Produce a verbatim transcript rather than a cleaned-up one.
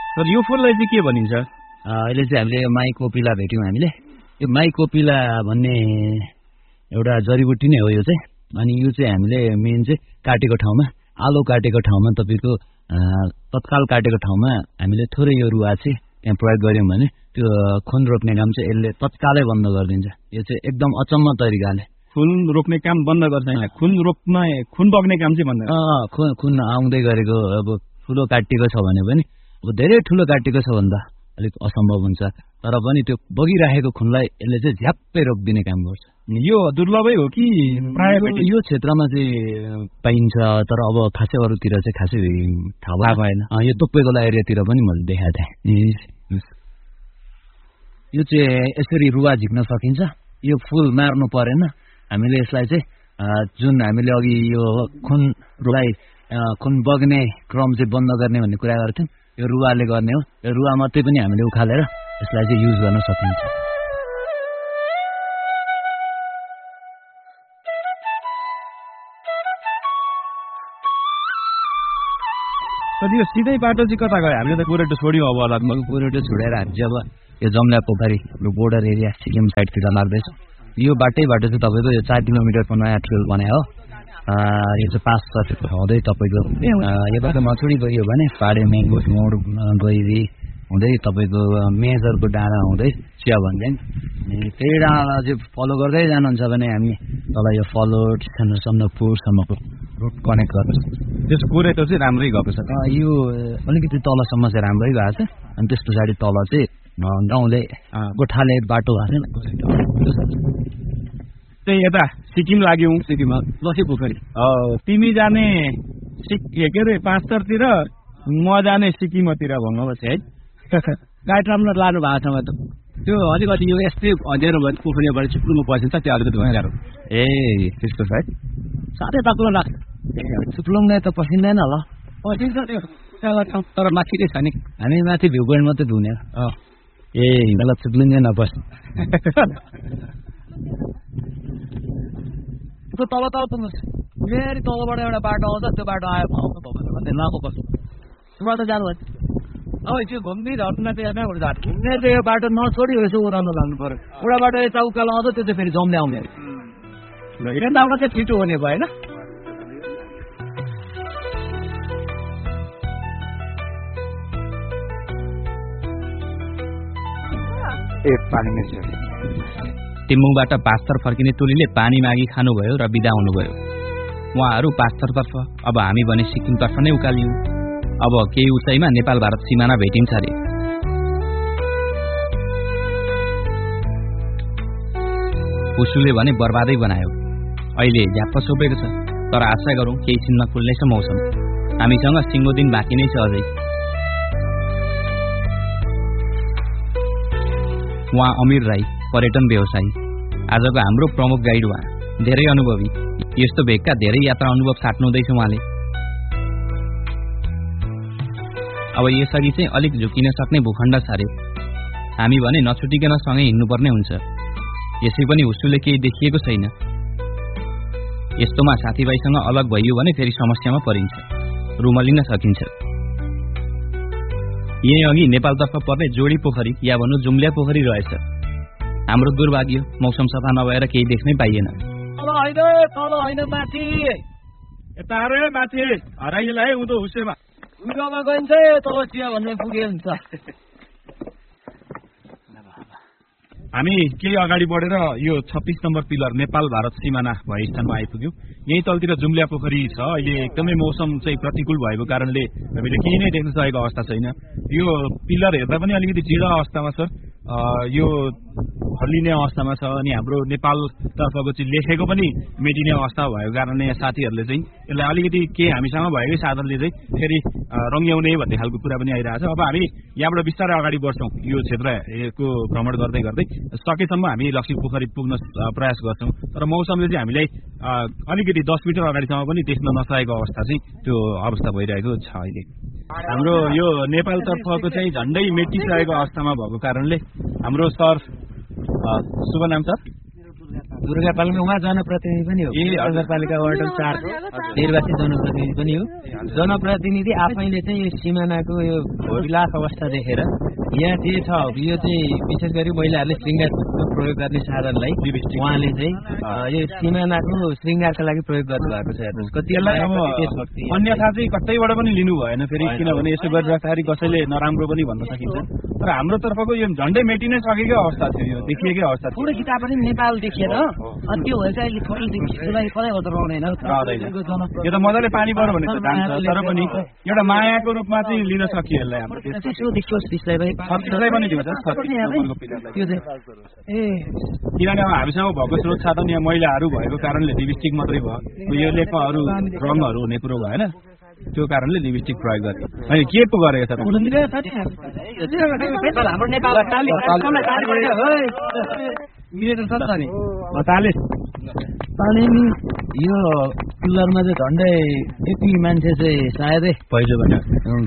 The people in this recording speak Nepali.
तर यो फुललाई चाहिँ के भनिन्छ? अहिले चाहिँ हामीले यो माई कोपिला भेट्यौँ हामीले। यो माई कोपिला भन्ने एउटा जडीबुटी नै हो यो चाहिँ। अनि यो चाहिँ हामीले मेन चाहिँ काटेको ठाउँमा, आलो काटेको ठाउँमा, तपाईँको तत्काल काटेको ठाउँमा हामीले थोरै यो रुवा चाहिँ त्यहाँ प्रयोग गऱ्यौँ भने त्यो खुन रोक्ने काम चाहिँ यसले तत्कालै बन्द गरिदिन्छ। यो चाहिँ एकदम अचम्म तरिकाले खुन रोक्ने काम बन्द गर्छ। खुन रोक्न खुन बग्ने काम चाहिँ बन्द खुन खुन आउँदै गरेको अब ठुलो काटिएको छ भने पनि, अब धेरै ठुलो काटिएको छ भने त अलिक असम्भव हुन्छ, तर पनि त्यो बगिरहेको खुनलाई यसले चाहिँ झ्याप्पै रोकिदिने काम गर्छ। यो दुर्लभै हो कि प्राय यो क्षेत्रमा चाहिँ पाइन्छ, तर अब खासै अरूतिर चाहिँ खासै थाहा भएन। यो तोप्पेकोला एरियातिर पनि मैले देखाएको थिएँ। यो चाहिँ यसरी रुवा झिक्न सकिन्छ। यो फुल मार्नु परेन। हामीले यसलाई चाहिँ जुन हामीले अघि यो खुनलाई खुन बग्ने क्रम चाहिँ बन्द गर्ने भन्ने कुरा गर्थ्यौँ, यो रुवाले गर्ने हो। यो रुवा मात्रै पनि हामीले उखालेर यसलाई चाहिँ युज गर्न सकिन्छ। तर यो सिधै बाटो चाहिँ कता गयो? हामीले त गोरेटो छोड्यौँ। अब लगभग गोरेटो छोडेर हामी चाहिँ अब यो जम्ला पोखरी बोर्डर एरिया सिक्किम साइडतिर लाग्दैछ। यो बाटै बाटो चाहिँ तपाईँको यो चार किलोमिटरको नयाँ ट्रेल बनायो हो। यो चाहिँ पाँच सय हुँदै तपाईँको यो बाटो मछुडी गयो भने पाडे मेङ्गो मोड गइरी हुँदै तपाईँको मेजरको डाँडा हुँदै चिया भन्ज्याङ, त्यही डाँडालाई चाहिँ फलो गर्दै जानुहुन्छ भने हामी तल यो फलोट सन्दकपुरसम्मको रोड कनेक्ट गर्छ। त्यस गोरेटो चाहिँ राम्रै गएको छ। यो अलिकति तलसम्म चाहिँ राम्रै गएको छ। अनि त्यस पछाडि तल चाहिँ गाउँले गोठाले बाटो भएको छ। त्यही यता सिक्किम लाग्यौँ। सिक्किममा लसी पोखरी। तिमी जाने सिक के अरे पाँचतरतिर, म जाने सिक्किमतिर भन्नुपर्छ है। गाइड राम्रो लानु भएको छ म त। त्यो अलिकति यो यस्तै अँध्यारो भयो पोखरीबाट चुप्लुङमा पसिन्छ, त्यो अलिकति भइरहेको। ए त्यस्तो छ है। साह्रै तक्लो लाग्छ। चुप्लुङले त पसिँदैन होला। पसिन्छ त्यो तर माथि नै छ नि। हामी माथि भ्यू पोइन्ट मात्रै धुने। ए हिँड्दा चुप्लिँदै नपस्नु। त्यो तल तल पुग्नुहोस्। फेरि तलबाट एउटा बाटो आउँछ, त्यो बाटो आयो भन्दै नआएको पर्छ। त्योबाट जानु भयो। अब त्यो घुम्दै झर्न चाहिँ यहाँबाट जान्छ। घुम्ने चाहिँ यो बाटो नछोडी यसो ओह्रालो लाग्नु पर्यो। एउटा बाटो यता उकालो आउँछ, त्यो चाहिँ फेरि जम्ले आउने। हिँड्दाबाट चाहिँ छिटो हुने भयो होइन। ए पानी मिर्छ। टिम्बुङबाट पाँचथर फर्किने टोलीले पानी मागी खानुभयो र बिदा हुनुभयो। उहाँहरू पाँचथरतर्फ, अब हामी भने सिक्किमतर्फ नै उकालियौँ। अब केही उचाइमा नेपाल भारत सिमाना भेटिन्छ अरे। उसुले भने बर्बादै बनायो। अहिले झ्याप्प सोपेको छ, तर आशा गरौँ केही छिनमा खुल्नेछ मौसम। हामीसँग सिङ्गो दिन बाँकी नै छ अझै। उहाँ अमीर राई, पर्यटन व्यवसायी, आजको हाम्रो प्रमुख गाइड उहाँ। धेरै अनुभवी, यस्तो भेगका धेरै यात्रा अनुभव साट्नुहुँदैछ उहाँले। अब यसअघि चाहिँ अलिक झुकिन सक्ने भूखण्ड सारे। हामी भने नछुटिकन सँगै हिँड्नुपर्ने हुन्छ। यसै पनि उसुले केही देखिएको छैन। यस्तोमा साथीभाइसँग अलग भइयो भने फेरि समस्यामा परिन्छ, रुमलिन सकिन्छ। यही अघि नेपालतर्फ पर्ने जोडी पोखरी या भनौँ जुम्ल्या पोखरी रहेछ। हाम्रो दुर्भाग्य मौसम सफा नभएर केही देख्नै पाइएन। हामी केही अगाडि बढेर यो छत्तीस नम्बर पिलर नेपाल भारत सिमाना भए स्थानमा आइपुग्यौँ। यही तलतिर जुम्ल्या पोखरी छ। अहिले एकदमै मौसम चाहिँ प्रतिकूल भएको कारणले हामीले केही नै देख्न सकेको अवस्था छैन। यो पिलर हेर्दा पनि अलिकति जीर्ण अवस्थामा छ, यो हल्लिने अवस्थामा छ। अनि हाम्रो नेपालतर्फको चाहिँ लेखेको पनि मेटिने अवस्था भएको कारणले यहाँ साथीहरूले चाहिँ यसलाई अलिकति के हामीसँग भएकै साधनले चाहिँ फेरि रङ्ग्याउने भन्ने खालको कुरा पनि आइरहेको छ। अब हामी यहाँबाट बिस्तारै अगाडि बढ्छौँ। यो क्षेत्रको भ्रमण गर्दै गर्दै सकेसम्म हामी लक्ष्मी पोखरी पुग्न प्रयास गर्छौँ। तर मौसमले चाहिँ हामीलाई अलिकति दस मिटर अगाडिसम्म पनि देख्न नसकेको अवस्था चाहिँ त्यो अवस्था भइरहेको छ अहिले। हाम्रो यो नेपालतर्फको चाहिँ झन्डै मेटिसकेको अवस्थामा भएको कारणले हाम्रो सर, शुभ नाम सर? दुर्गापालमा उहाँ जनप्रतिनिधि पनि हो नगरपालिका वार्ड चारको निर्वाचित जनप्रतिनिधि पनि हो जनप्रतिनिधि आफैले चाहिँ यो सिमानाको यो विलास अवस्था देखेर यहाँ के छ यो चाहिँ विशेष गरी महिलाहरूले श्रृङ्गार प्रयोग गर्ने साधनलाई उहाँले चाहिँ यो सिमानाको श्रृङ्गारका लागि प्रयोग गर्नुभएको छ हेर्नुहोस् कतिलाई अब अन्यथा चाहिँ कतैबाट पनि लिनु भएन फेरि किनभने यसो गरिराख्दाखेरि कसैले नराम्रो पनि भन्न सकिन्छ तर हाम्रो तर्फको यो झन्डै मेटिनै सकेकै अवस्था थियो यो देखिएकै अवस्था थियो किताब पनि नेपाल देखिएर त्यो भएर अहिले कतै रहँदैन यो त मजाले पानी पर्यो भने त जान्छ तर पनि एउटा मायाको रूपमा चाहिँ लिन सकियो यसलाई हाम्रो छत्तीसलाई पनि दिन्छ किनभने अब हामीसँग भएको स्रोत साधन यहाँ महिलाहरू भएको कारणले लिपस्टिक मात्रै भयो यो लेखमा अरू रङहरू हुने कुरो भएन त्यो कारणले लिपस्टिक प्रयोग गरे अनि के पो गरेको नि यो पिल्लरमा चाहिँ झन्डै यति मान्छे चाहिँ सायदै पैजोबाट